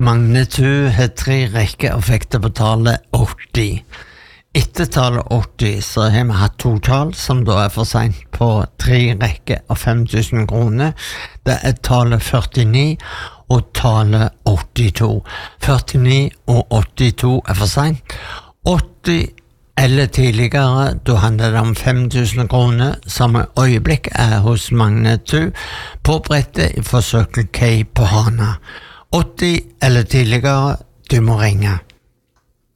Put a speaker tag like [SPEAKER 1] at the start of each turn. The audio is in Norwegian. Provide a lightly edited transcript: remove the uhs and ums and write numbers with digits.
[SPEAKER 1] Magnetu har 3 rekker og fikk det på tallet 80. Etter tallet 80 så har vi hatt 2 tall som da for sent på 3 rekker og 5000 kroner. Det tallet 49 og tallet 82. 49 og 82 for sent. 80 eller tidligere, da handler det om 5000 kroner, som i øyeblikk hos Magnetu på brettet for Circle K på Hana. 80 eller tidligere, du må ringe.